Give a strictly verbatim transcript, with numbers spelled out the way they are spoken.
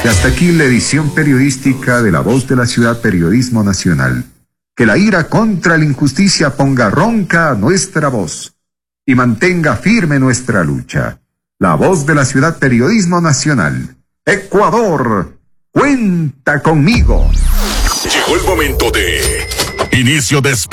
Y hasta aquí la edición periodística de La Voz de la Ciudad Periodismo Nacional. Que la ira contra la injusticia ponga ronca nuestra voz y mantenga firme nuestra lucha. La Voz de la Ciudad Periodismo Nacional. Ecuador, cuenta conmigo. Llegó el momento de inicio de espacio.